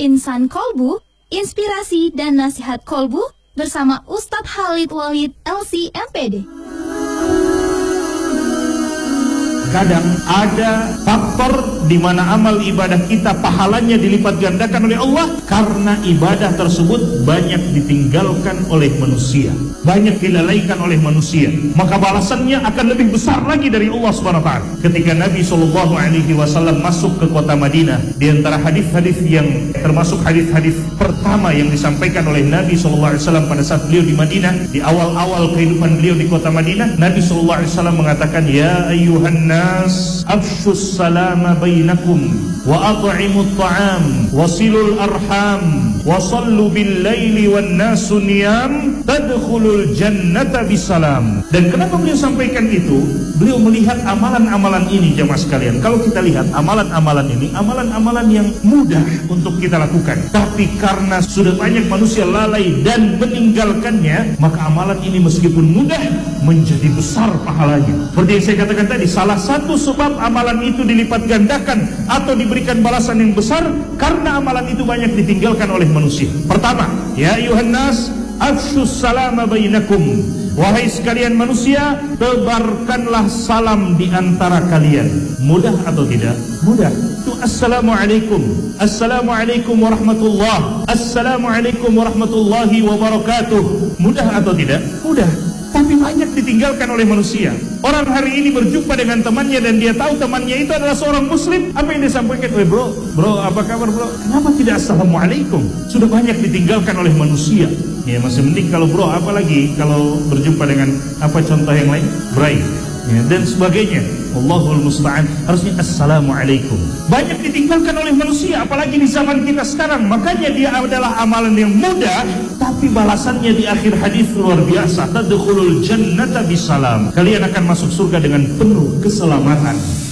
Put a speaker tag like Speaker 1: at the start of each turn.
Speaker 1: Insan Kolbu, inspirasi dan nasihat kolbu bersama Ustadz Khalid Walid LC MPD.
Speaker 2: Kadang ada faktor di mana amal ibadah kita pahalanya dilipat gandakan oleh Allah karena ibadah tersebut banyak ditinggalkan oleh manusia, banyak dilalaikan oleh manusia, maka balasannya akan lebih besar lagi dari Allah Subhanahu wa taala. Ketika Nabi SAW masuk ke kota Madinah, di antara hadis-hadis yang termasuk hadis-hadis pertama yang disampaikan oleh Nabi SAW pada saat beliau di Madinah, di awal-awal kehidupan beliau di kota Madinah, Nabi SAW mengatakan, ya ayyuhan nas afshus salama bainakum wa at'imut ta'am wasilul arham wa sallu bil laili wan nasu niyam tadkhulul jannata bisalam. Dan kenapa beliau sampaikan itu? Beliau melihat amalan-amalan ini, jemaah sekalian. Kalau kita lihat amalan-amalan ini, amalan-amalan yang mudah untuk kita lakukan, tapi karena sudah banyak manusia lalai dan meninggalkannya, maka amalan ini meskipun mudah menjadi besar pahalanya. Seperti yang saya katakan tadi, salah satu sebab amalan itu dilipat gandakan atau diberikan balasan yang besar karena amalan itu banyak ditinggalkan oleh manusia. Pertama, ya ayuhan nas afshus salama bainakum, wahai sekalian manusia, tebarkanlah salam di antara kalian. Mudah atau tidak? Mudah. Itu assalamualaikum, assalamualaikum warahmatullah, assalamualaikum warahmatullahi wabarakatuh. Mudah atau tidak? Mudah. Tapi banyak ditinggalkan oleh manusia. Orang hari ini berjumpa dengan temannya dan dia tahu temannya itu adalah seorang muslim. Apa yang dia sampaikan? Bro, apa kabar bro? Kenapa tidak assalamualaikum? Sudah banyak ditinggalkan oleh manusia. Ya masih mending kalau bro, apalagi kalau berjumpa dengan apa contoh yang lain? Bray, ya, dan sebagainya. Allahul musta'an. Harusnya assalamualaikum. Banyak ditinggalkan oleh manusia, apalagi di zaman kita sekarang. Makanya dia adalah amalan yang mudah, tapi balasannya di akhir hadis luar biasa. Tadkhulul jannata bisalam. Kalian akan masuk surga dengan penuh keselamatan.